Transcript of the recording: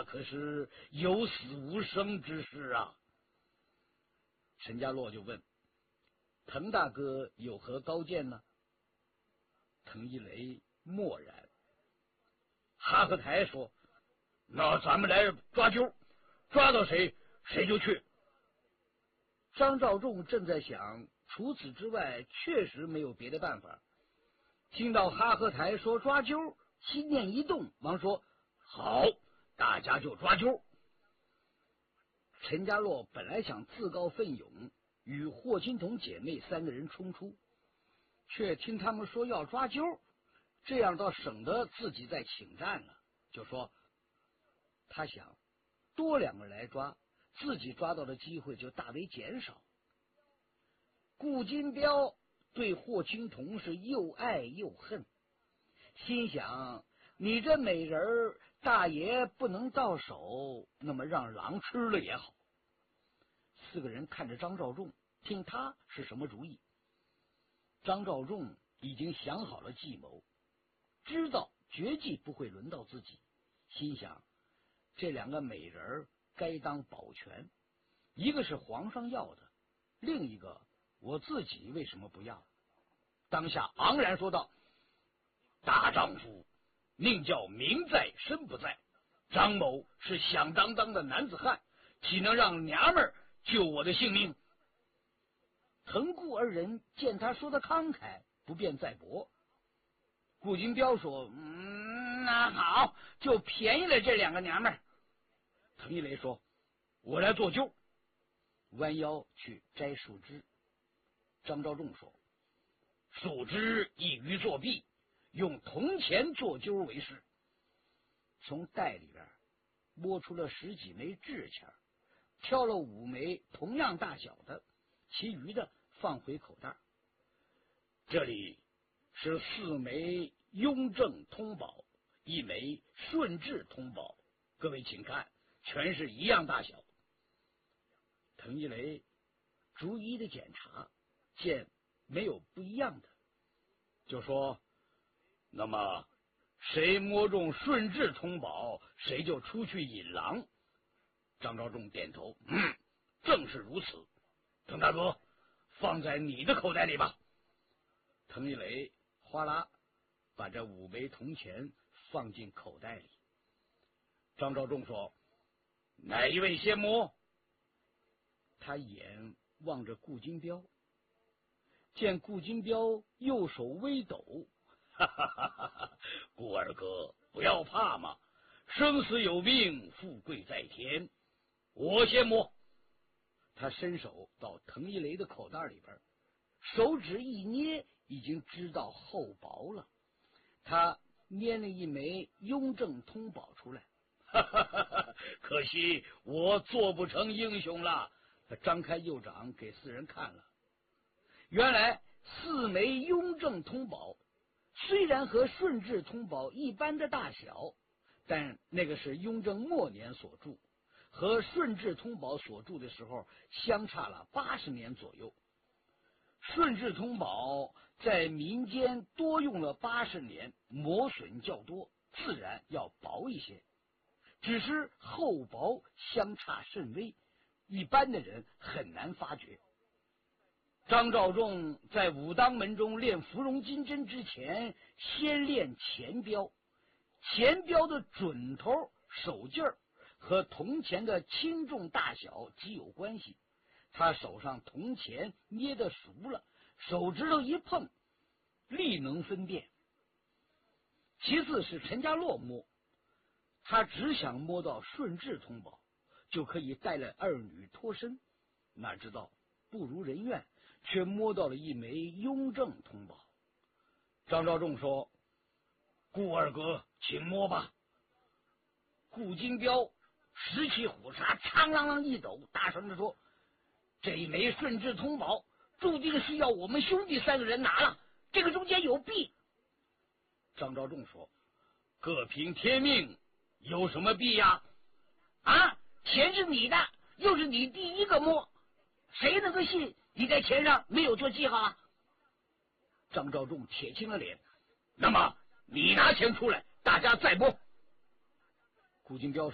可是有死无生之事啊。陈家洛就问：滕大哥有何高见呢？滕一雷默然。哈克台说：那咱们来抓阄，抓到谁谁就去。张召仲正在想，除此之外确实没有别的办法。听到哈克台说抓阄，心念一动，忙说：好，大家就抓阄。陈家洛本来想自告奋勇与霍金童姐妹3个人冲出，却听他们说要抓阄，这样倒省得自己再请战了，就说他想多2个人来抓，自己抓到的机会就大为减少。顾金彪对霍青桐是又爱又恨，心想你这美人大爷不能到手，那么让狼吃了也好。4个人看着张召仲，听他是什么主意。张召仲已经想好了计谋，知道绝技不会轮到自己，心想这2个美人该当保全，一个是皇上要的，另一个我自己为什么不要？当下昂然说道：大丈夫宁叫名在身不在，张某是响当当的男子汉，岂能让娘们儿救我的性命？滕顾2人见他说的慷慨，不便再驳。顾金彪说：那好，就便宜了这2个娘们儿。滕一雷说：我来做阄，弯腰去摘树枝。张召仲说：树枝易于作弊，用铜钱做阄为是。从袋里边摸出了10几枚制钱，挑了5枚同样大小的，其余的放回口袋。这里是4枚雍正通宝，1枚顺治通宝，各位请看，全是一样大小。滕一雷逐一的检查，见没有不一样的，就说：那么谁摸中顺治通宝，谁就出去引狼。张召仲点头：正是如此。滕大哥，放在你的口袋里吧。滕一雷哗啦把这5枚铜钱放进口袋里。张召仲说：哪一位先摸？他眼望着顾金彪，见顾金彪右手微抖，哈哈哈哈！顾二哥不要怕嘛，生死有命，富贵在天，我先摸。他伸手到滕一雷的口袋里边，手指一捏，已经知道厚薄了。他捏了1枚雍正通宝出来，哈哈哈哈！可惜我做不成英雄了。他张开右掌给4人看了，原来4枚雍正通宝虽然和顺治通宝一般的大小，但那个是雍正末年所铸，和顺治通宝所铸的时候相差了80年左右。顺治通宝在民间多用了80年，磨损较多，自然要薄一些，只是厚薄相差甚微，一般的人很难发觉。张召仲在武当门中练芙蓉金针之前，先练钱标。钱标的准头、手劲儿和铜钱的轻重大小极有关系。他手上铜钱捏得熟了，手指头一碰，立能分辨。其次是陈家洛摸，他只想摸到顺治通宝，就可以带了2女脱身，哪知道不如人愿，却摸到了1枚雍正通宝。张召仲说：顾二哥请摸吧。顾金彪拾起虎叉，苍啷啷一抖，大声地说：这1枚顺治通宝注定是要我们兄弟3个人拿了，这个中间有弊。张召仲说：各凭天命，有什么弊呀？钱是你的，又是你第一个摸，谁能够信你在钱上没有做记号啊？张召仲铁青了脸：那么你拿钱出来，大家再摸。顾金彪说：